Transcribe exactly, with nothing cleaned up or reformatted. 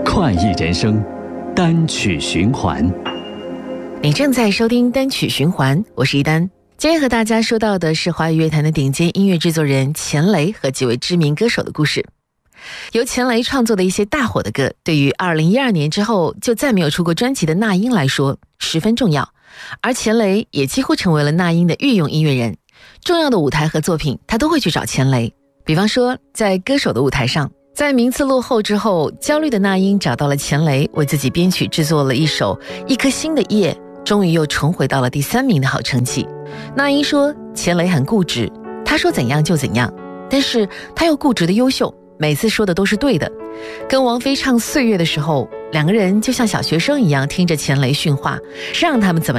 快意人生，单曲循环。 你正在收听单曲循环，我是一丹。今天和大家说到的是华语乐坛的顶尖音乐制作人钱雷和几位知名歌手的故事。由钱雷创作的一些大火的歌，对于二零一二年之后就再没有出过专辑的那英来说十分重要，而钱雷也几乎成为了那英的御用音乐人。重要的舞台和作品他都会去找钱雷，比方说在歌手的舞台上，在名次落后之后，焦虑的那英找到了钱雷，为自己编曲制作了一首《一颗新的夜》，终于又重回到了第三名的好成绩。那英说钱雷很固执，他说怎样就怎样，但是他又固执的优秀，每次说的都是对的。跟王菲唱《岁月》的时候，两个人就像小学生一样听着钱雷训话，让他们怎么